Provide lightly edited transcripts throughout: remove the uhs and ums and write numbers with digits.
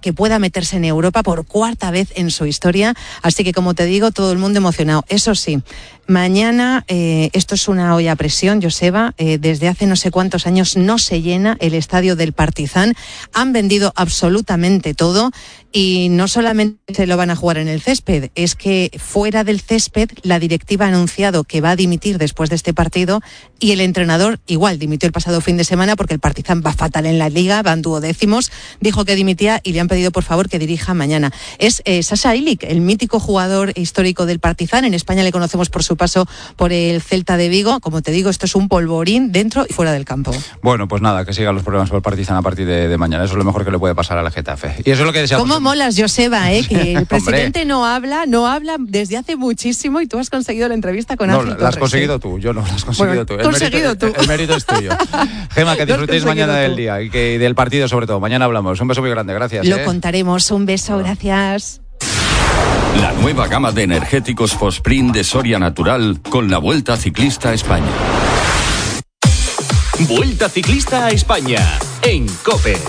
que pueda meterse en Europa por cuarta vez en su historia. Así que, como te digo, todo el mundo emocionado. Eso sí, mañana, esto es una olla a presión, Joseba, desde hace no sé cuántos años no se llena el estadio del Partizan. Han vendido absolutamente todo y no solamente se lo van a jugar en el césped, es que fuera del césped la directiva ha anunciado que va a dimitir después de este partido y el entrenador igual dimitió el pasado fin de semana porque el Partizan va fatal en la liga, van duodécimos, dijo que dimitía y le han pedido por favor que dirija mañana. Es Sasha Ilic, el mítico jugador histórico del Partizan. En España le conocemos por su paso por el Celta de Vigo. Como te digo, esto es un polvorín dentro y fuera del campo. Bueno, pues nada, que sigan los problemas por el Partizan a partir de mañana. Eso es lo mejor que le puede pasar al Getafe. Y eso es lo que deseamos. ¿Cómo molas, Joseba, que el presidente no habla desde hace muchísimo y tú has conseguido la entrevista con Ángel Torres? No, la has conseguido tú, yo no, la has conseguido tú. El mérito es tuyo. Gema, que disfrutéis mañana del día y que del partido sobre todo. Mañana hablamos. Un beso muy grande, gracias. Lo contaremos. Un beso, gracias. La nueva gama de energéticos Fosprint de Soria Natural con la Vuelta Ciclista a España. Vuelta Ciclista a España en COPE.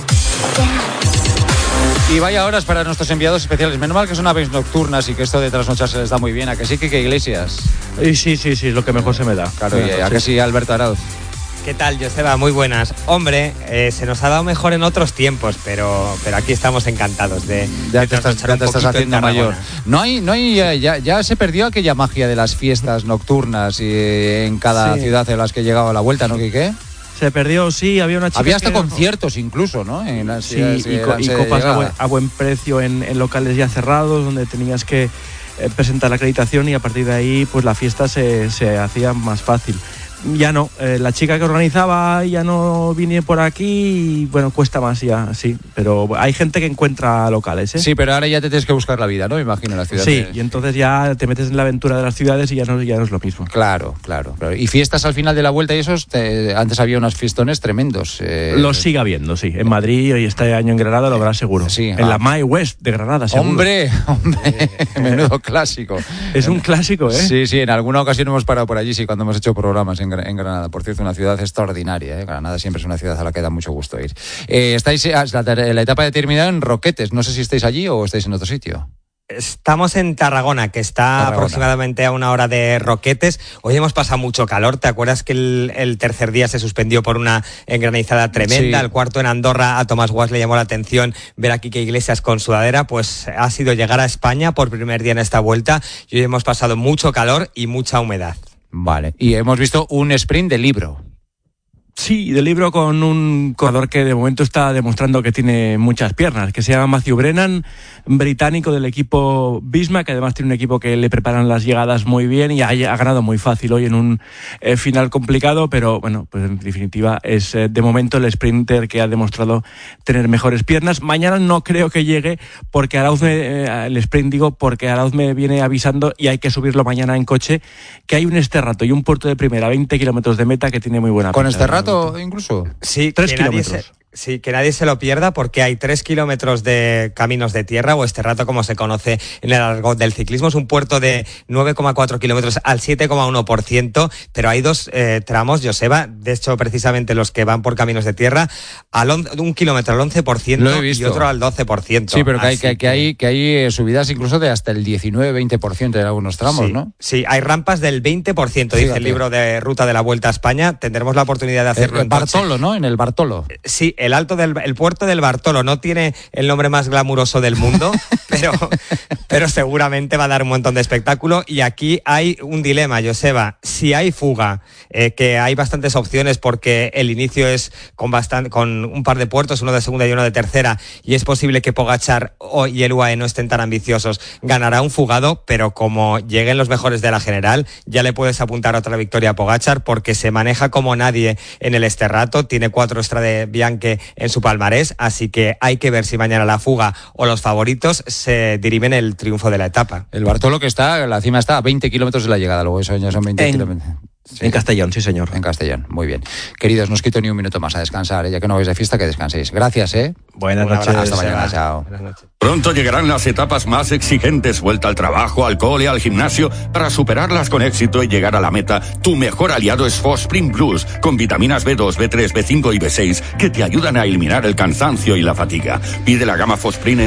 Y vaya horas para nuestros enviados especiales. Menos mal que son aves nocturnas y que esto de trasnochar se les da muy bien. ¿A que sí, Quique Iglesias? Sí, es lo que mejor se me da. Claro, y ¿a que sí, Alberto Arauz? ¿Qué tal, Joseba? Muy buenas. Hombre, se nos ha dado mejor en otros tiempos, pero aquí estamos encantados de ya te estás haciendo mayor. No hay ya se perdió aquella magia de las fiestas nocturnas y en cada ciudad en las que llegaba la vuelta, ¿no, Quique? Se perdió, sí, había una chica. Había hasta conciertos incluso, ¿no? Y copas a buen precio en locales ya cerrados, donde tenías que presentar la acreditación y a partir de ahí pues la fiesta se hacía más fácil. Ya no, la chica que organizaba ya no viene por aquí y bueno, cuesta más ya, sí, pero hay gente que encuentra locales, ¿eh? Sí, pero ahora ya te tienes que buscar la vida, ¿no? Me imagino, en la ciudad. Sí, y entonces ya te metes en la aventura de las ciudades y ya no es lo mismo. Claro. Y fiestas al final de la vuelta y esos, antes había unos fiestones tremendos. Los sigue habiendo, sí, en Madrid y este año en Granada lo habrá seguro. Sí, en la My West de Granada, seguro. Hombre, menudo clásico. Es un clásico, ¿eh? Sí, en alguna ocasión hemos parado por allí, sí, cuando hemos hecho programas en Granada. Por cierto, una ciudad extraordinaria, ¿eh? Granada siempre es una ciudad a la que da mucho gusto ir. Estáis la etapa de terminado en Roquetes. No sé si estáis allí o estáis en otro sitio. Estamos en Tarragona, que está aproximadamente a una hora de Roquetes. Hoy hemos pasado mucho calor. ¿Te acuerdas que el tercer día se suspendió por una engranizada tremenda? Sí. El cuarto en Andorra, a Tomás Guas le llamó la atención ver a Quique Iglesias con sudadera. Pues ha sido llegar a España por primer día en esta vuelta y hoy hemos pasado mucho calor y mucha humedad. Vale, y hemos visto un sprint de libro. Sí, de libro con un corredor que de momento está demostrando que tiene muchas piernas, que se llama Matthew Brennan, británico del equipo Visma, que además tiene un equipo que le preparan las llegadas muy bien y ha ganado muy fácil hoy en un final complicado, pero bueno, pues en definitiva es de momento el sprinter que ha demostrado tener mejores piernas. Mañana no creo que llegue porque Arauz porque Arauz me viene avisando y hay que subirlo mañana en coche, que hay un Esterrato y un puerto de primera a 20 kilómetros de meta que tiene muy buena pinta. ¿Con Esterrato incluso? Sí, 3 kilómetros. Sí, que nadie se lo pierda porque hay 3 kilómetros de caminos de tierra, o Esterrato como se conoce en el argot del ciclismo. Es un puerto de 9,4 kilómetros al 7,1%, pero hay 2 tramos, Joseba, de hecho precisamente los que van por caminos de tierra, un kilómetro al 11% y otro al 12%. Sí, pero que hay subidas incluso de hasta el 19-20% en algunos tramos, sí, ¿no? Sí, hay rampas del 20%, dice el libro de Ruta de la Vuelta a España. Tendremos la oportunidad de hacerlo en Bartolo, ¿no? En el Bartolo. Sí, el puerto del Bartolo no tiene el nombre más glamuroso del mundo, pero seguramente va a dar un montón de espectáculo. Y aquí hay un dilema, Joseba. Si hay fuga, que hay bastantes opciones porque el inicio es con un par de puertos, uno de segunda y uno de tercera, y es posible que Pogačar y el UAE no estén tan ambiciosos, ganará un fugado, pero como lleguen los mejores de la general, ya le puedes apuntar a otra victoria a Pogačar porque se maneja como nadie en el Esterrato, tiene 4 Strade Bianche en su palmarés, así que hay que ver si mañana la fuga o los favoritos se dirimen el triunfo de la etapa. El Bartolo la cima está a 20 kilómetros de la llegada, luego eso ya son 20 kilómetros. Sí. En Castellón, sí señor. En Castellón, muy bien. Queridos, no os quito ni un minuto más a descansar, ya que no vais de fiesta, que descanséis. Gracias, Buenas noches. Hasta mañana, chao. Buenas noches. Pronto llegarán las etapas más exigentes, vuelta al trabajo, al cole, al gimnasio. Para superarlas con éxito y llegar a la meta, tu mejor aliado es Fosprint Plus, con vitaminas B2, B3, B5 y B6, que te ayudan a eliminar el cansancio y la fatiga. Pide la gama Fosprint